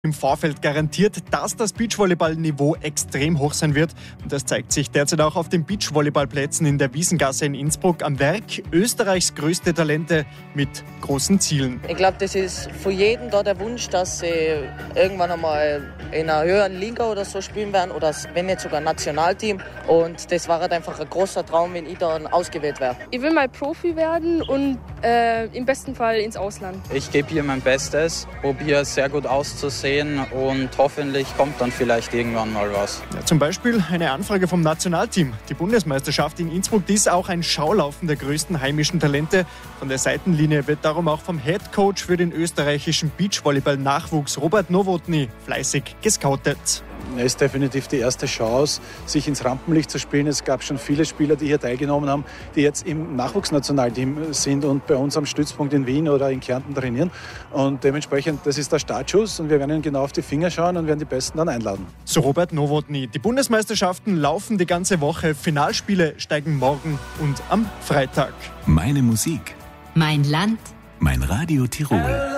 im Vorfeld garantiert, dass das Beachvolleyball-Niveau extrem hoch sein wird. Und das zeigt sich derzeit auch auf den Beachvolleyballplätzen in der Wiesengasse in Innsbruck am Werk. Österreichs größte Talente mit großen Zielen. Ich glaube, das ist für jeden da der Wunsch, dass sie irgendwann einmal in einer höheren Liga oder so spielen werden oder wenn nicht sogar ein Nationalteam. Und das war halt einfach ein großer Traum, wenn ich dann ausgewählt wäre. Ich will mal Profi werden und im besten Fall ins Ausland. Ich gebe hier mein Bestes, probiere sehr gut auszusehen und hoffentlich kommt dann vielleicht irgendwann mal was. Ja, zum Beispiel eine Anfrage vom Nationalteam. Die Bundesmeisterschaft in Innsbruck ist auch ein Schaulaufen der größten heimischen Talente. Von der Seitenlinie wird darum auch vom Headcoach für den österreichischen Beachvolleyball-Nachwuchs Robert Nowotny fleißig gescoutet. Es ist definitiv die erste Chance, sich ins Rampenlicht zu spielen. Es gab schon viele Spieler, die hier teilgenommen haben, die jetzt im Nachwuchsnationalteam sind und bei uns am Stützpunkt in Wien oder in Kärnten trainieren. Und dementsprechend, das ist der Startschuss und wir werden ihnen genau auf die Finger schauen und werden die Besten dann einladen. So Robert Nowotny. Die Bundesmeisterschaften laufen die ganze Woche. Finalspiele steigen morgen und am Freitag. Meine Musik. Mein Land. Mein Radio Tirol.